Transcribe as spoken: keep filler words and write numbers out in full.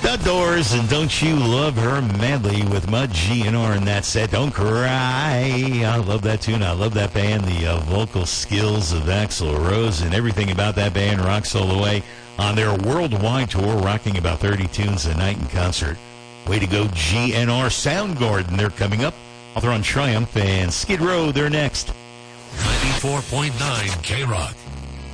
The Doors, and Don't You Love Her madly with Mud G N R in that set. Don't Cry. I love that tune. I love that band. The uh, vocal skills of Axl Rose and everything about that band rocks all the way on their worldwide tour, rocking about thirty tunes a night in concert. Way to go, G N R. Soundgarden, they're coming up. Author on Triumph and Skid Row, they're next. ninety-four point nine K-Rock.